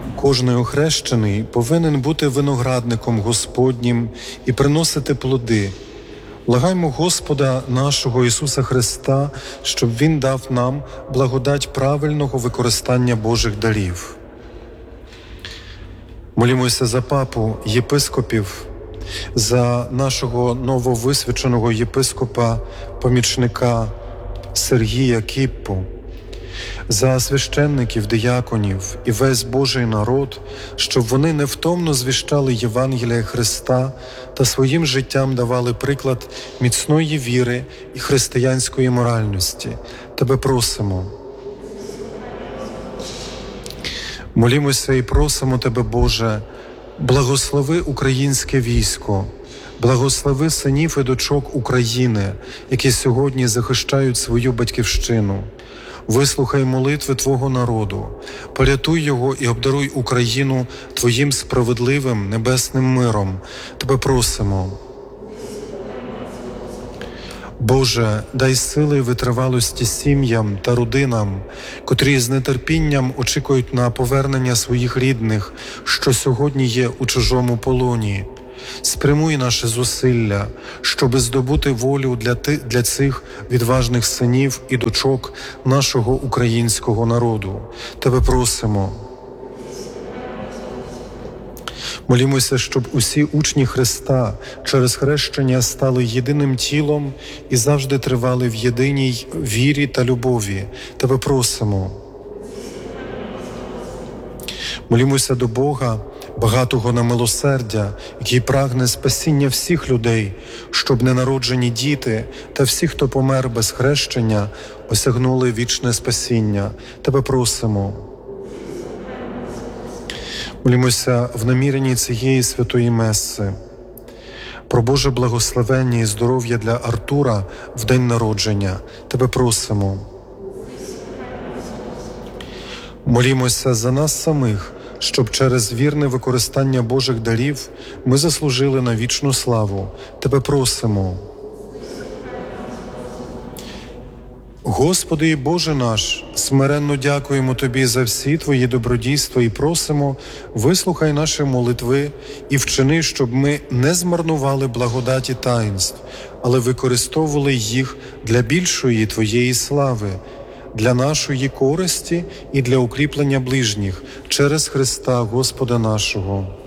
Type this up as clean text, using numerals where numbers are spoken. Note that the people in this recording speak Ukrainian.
Кожний охрещений повинен бути виноградником Господнім і приносити плоди. Благаймо Господа нашого Ісуса Христа, щоб Він дав нам благодать правильного використання Божих дарів. Молімося за папу, єпископів, за нашого нововисвяченого єпископа, помічника Сергія Кіппу, за священників, дияконів і весь Божий народ, щоб вони невтомно звіщали Євангелія Христа та своїм життям давали приклад міцної віри і християнської моральності. Тебе просимо. Молімося і просимо Тебе, Боже, благослови українське військо, благослови синів і дочок України, які сьогодні захищають свою батьківщину. Вислухай молитви Твого народу, порятуй його і обдаруй Україну Твоїм справедливим небесним миром. Тебе просимо. Боже, дай сили і витривалості сім'ям та родинам, котрі з нетерпінням очікують на повернення своїх рідних, що сьогодні є у чужому полоні. Спрямуй наші зусилля, щоби здобути волю для цих відважних синів і дочок нашого українського народу. Тебе просимо. Молімося, щоб усі учні Христа через хрещення стали єдиним тілом і завжди тривали в єдиній вірі та любові. Тебе просимо. Молімося до Бога, багатого на милосердя, який прагне спасіння всіх людей, щоб ненароджені діти та всі, хто помер без хрещення, осягнули вічне спасіння. Тебе просимо. Молімося в наміренні цієї святої меси про Боже благословення і здоров'я для Артура в день народження. Тебе просимо. Молімося за нас самих, щоб через вірне використання Божих дарів ми заслужили на вічну славу. Тебе просимо. Господи і Боже наш, смиренно дякуємо Тобі за всі Твої добродійства і просимо, вислухай наші молитви і вчини, щоб ми не змарнували благодаті таїнств, але використовували їх для більшої Твоєї слави, для нашої користі і для укріплення ближніх через Христа Господа нашого.